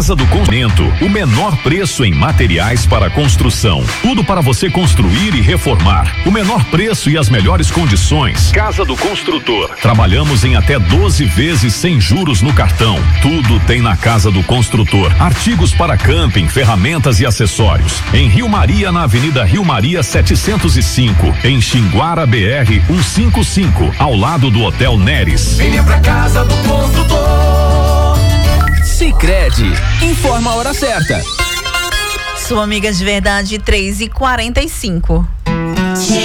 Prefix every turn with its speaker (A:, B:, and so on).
A: Casa do Construtor, o menor preço em materiais para construção. Tudo para você construir e reformar. O menor preço e as melhores condições. Casa do Construtor. Trabalhamos em até 12 vezes sem juros no cartão. Tudo tem na Casa do Construtor. Artigos para camping, ferramentas e acessórios. Em Rio Maria, na Avenida Rio Maria 705. Em Xinguara BR 155, ao lado do Hotel Neres.
B: Venha pra Casa do Construtor.
C: Sicredi, informa a hora certa.
D: Sua amiga de verdade, 3h45.